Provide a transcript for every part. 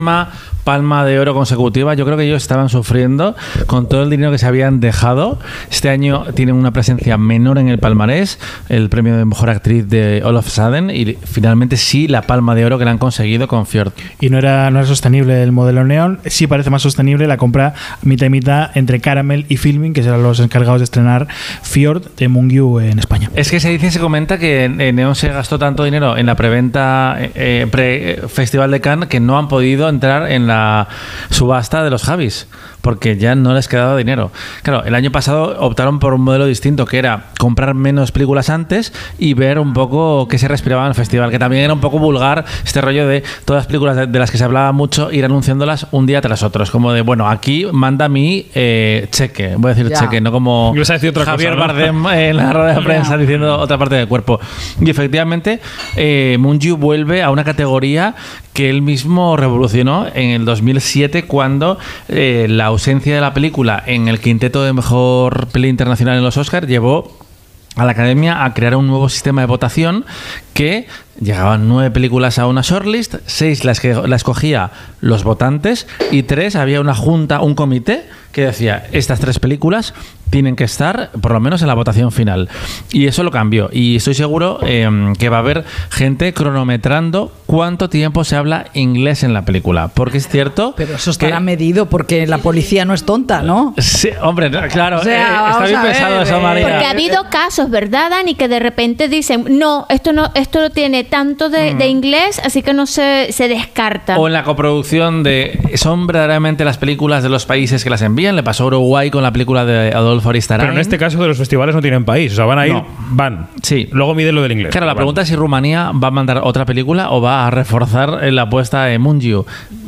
Palma de Oro consecutiva. Yo creo que ellos estaban sufriendo con todo el dinero que se habían dejado. Este año tienen una presencia menor en el palmarés, el premio de mejor actriz de All of a Sudden, y finalmente sí la Palma de Oro que la han conseguido con Fjord. Y no era sostenible el modelo neón. Sí parece más sostenible la compra mitad y mitad entre Caramel y Filming, que serán los encargados de estrenar Fjord de Moon-Gu en España. Es que se comenta que Neon se gastó tanto dinero en la preventa pre-Festival de Cannes que no han podido entrar en la subasta de los Javis, porque ya no les quedaba dinero. Claro, el año pasado optaron por un modelo distinto, que era comprar menos películas antes y ver un poco qué se respiraba en el festival, que también era un poco vulgar este rollo de todas las películas de las que se hablaba mucho, ir anunciándolas un día tras otro. Es como de, bueno, aquí manda mi cheque, voy a decir cheque, no como Javier Bardem en la rueda de prensa diciendo otra parte del cuerpo. Y efectivamente, Moon-Gu vuelve a una categoría que él mismo revolucionó en el 2007 cuando la ausencia de la película en el quinteto de mejor peli internacional en los Oscars llevó a la Academia a crear un nuevo sistema de votación que llegaban 9 películas a una shortlist, 6 la escogía los votantes y 3 había una junta, un comité que decía estas 3 películas tienen que estar por lo menos en la votación final, y eso lo cambió, y estoy seguro que va a haber gente cronometrando cuánto tiempo se habla inglés en la película, porque es cierto, pero eso estará medido porque la policía no es tonta, ¿no? Sí, hombre, claro, o sea, está bien pensado eso, María. Porque ha habido casos, ¿verdad, Dani? Que de repente dicen, no tiene tanto de inglés, así que no se descarta. O en la coproducción son verdaderamente las películas de los países que las envían. Le pasó a Uruguay con la película de Adolfo Aristarain. Pero en este caso de los festivales no tienen país, o sea, van a ir, van. Sí. Luego miden lo del inglés. Claro, la pregunta es si Rumanía va a mandar otra película o va a reforzar la apuesta de Moon-Gu.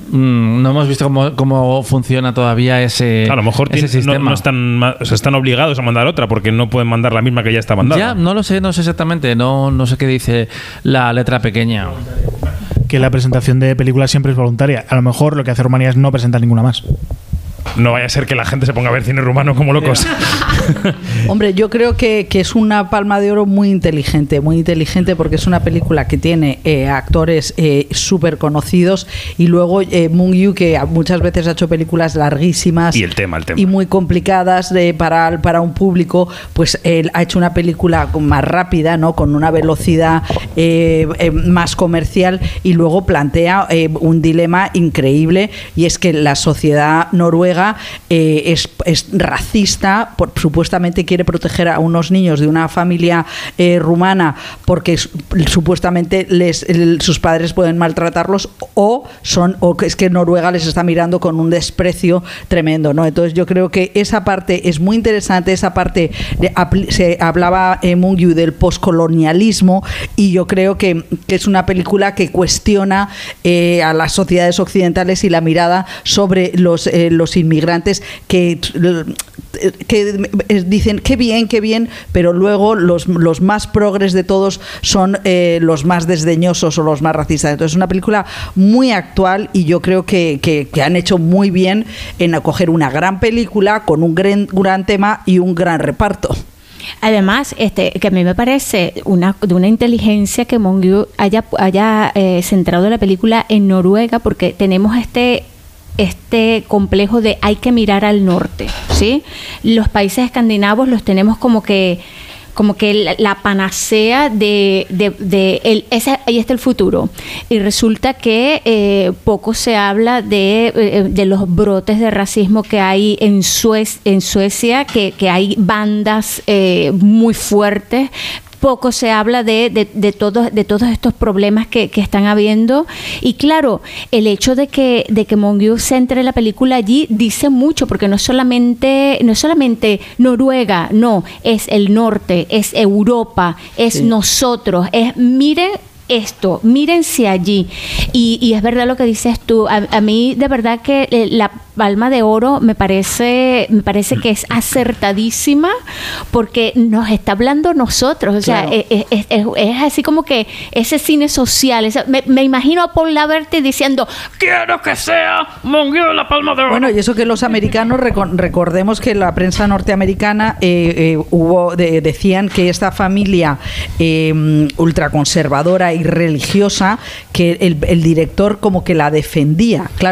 No hemos visto cómo funciona todavía ese a lo mejor sistema. Están obligados a mandar otra porque no pueden mandar la misma que ya está mandada. Ya, no sé exactamente, no sé qué dice la letra pequeña. Que la presentación de películas siempre es voluntaria. A lo mejor lo que hace Rumanía es no presentar ninguna más. No vaya a ser que la gente se ponga a ver cine rumano como locos. Hombre, yo creo que es una Palma de Oro muy inteligente porque es una película que tiene actores súper conocidos, y luego Moon-Gu, que muchas veces ha hecho películas larguísimas y el tema. Y muy complicadas para un público, pues él ha hecho una película más rápida, ¿no? Con una velocidad más comercial, y luego plantea un dilema increíble, y es que la sociedad noruega es racista, supuestamente quiere proteger a unos niños de una familia rumana porque supuestamente sus padres pueden maltratarlos, o es que Noruega les está mirando con un desprecio tremendo, ¿no? Entonces yo creo que esa parte es muy interesante, esa parte se hablaba en Moon-Gu del poscolonialismo, y yo creo que es una película que cuestiona a las sociedades occidentales y la mirada sobre los inmigrantes que dicen qué bien, pero luego los más progres de todos son los más desdeñosos o los más racistas. Entonces es una película muy actual, y yo creo que han hecho muy bien en acoger una gran película con un gran tema y un gran reparto. Además, que a mí me parece de una inteligencia que Moon-Gu haya centrado la película en Noruega, porque tenemos este complejo de hay que mirar al norte, ¿sí? Los países escandinavos los tenemos como que la panacea de ahí está el futuro, y resulta que poco se habla de los brotes de racismo que hay en Suecia, que hay bandas muy fuertes. Poco se habla de todos estos problemas que están habiendo, y claro, el hecho de que Moon-Gu centre la película allí dice mucho, porque no es solamente Noruega, no, es el norte, es Europa, es nosotros, miren esto, mírense allí, y es verdad lo que dices tú. A mí de verdad que la Palma de Oro me parece que es acertadísima, porque nos está hablando nosotros, o sea, es así como que ese cine social, me imagino a Paul Laverty diciendo quiero que sea Moon-Gu la Palma de Oro. Bueno, y eso que los americanos, recordemos que la prensa norteamericana decían que esta familia ultraconservadora y y religiosa que el director como que la defendía. Claro,